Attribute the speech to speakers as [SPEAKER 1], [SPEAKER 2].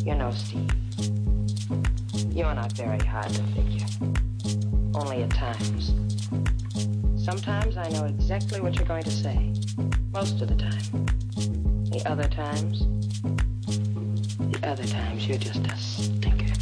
[SPEAKER 1] You know, Steve, you're not very hard to figure. Only at times. Sometimes I know exactly what you're going to say. Most of the time. The other times, you're just a stinker.